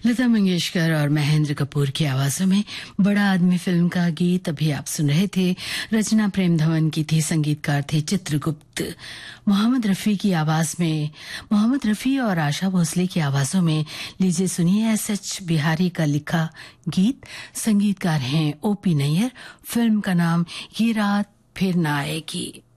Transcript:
लता मंगेशकर और महेंद्र कपूर की आवाजों में बड़ा आदमी फिल्म का गीत अभी आप सुन रहे थे। रचना प्रेम धवन की थी, संगीतकार थे चित्रगुप्त। मोहम्मद रफी की आवाज में, मोहम्मद रफी और आशा भोसले की आवाजों में लीजिए सुनिए एस.एच. बिहारी का लिखा गीत। संगीतकार हैं ओपी नैयर। फिल्म का नाम ये रात फिर ना आएगी।